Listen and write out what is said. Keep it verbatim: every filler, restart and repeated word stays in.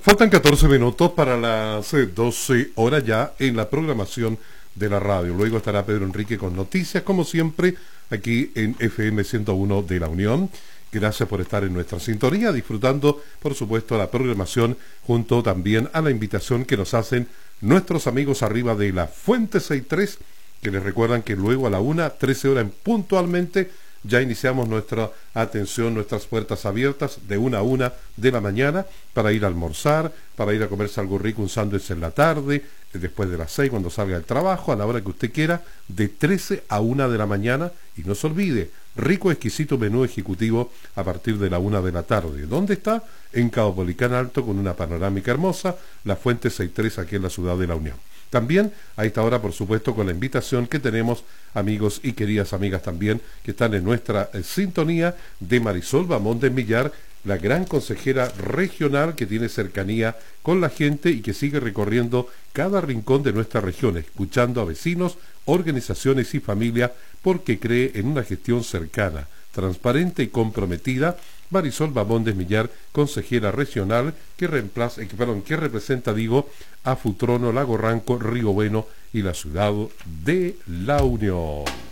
Faltan catorce minutos para las eh, doce horas ya en la programación de la radio. Luego estará Pedro Enrique con noticias, como siempre, aquí en F M ciento uno de La Unión. Gracias por estar en nuestra sintonía, disfrutando, por supuesto, la programación, junto también a la invitación que nos hacen nuestros amigos arriba de la Fuente sesenta y tres, que les recuerdan que luego a la una, trece horas puntualmente, ya iniciamos nuestra atención, nuestras puertas abiertas de una a una de la mañana para ir a almorzar, para ir a comerse algo rico, un sándwich en la tarde, después de las seis cuando salga del trabajo, a la hora que usted quiera, de trece a una de la mañana. Y no se olvide, rico, exquisito menú ejecutivo a partir de la una de la tarde. ¿Dónde está? En Caupolicán Alto, con una panorámica hermosa, la Fuente sesenta y tres aquí en la ciudad de La Unión. También a esta hora, por supuesto, con la invitación que tenemos, amigos y queridas amigas también, que están en nuestra eh, sintonía, de Marisol Bamón de Millar, la gran consejera regional que tiene cercanía con la gente y que sigue recorriendo cada rincón de nuestra región, escuchando a vecinos, organizaciones y familia, porque cree en una gestión cercana, transparente y comprometida. Marisol Bamón de Millar, consejera regional que reemplaza, eh, perdón, que representa, digo, a Futrono, Lago Ranco, Río Bueno y la ciudad de La Unión.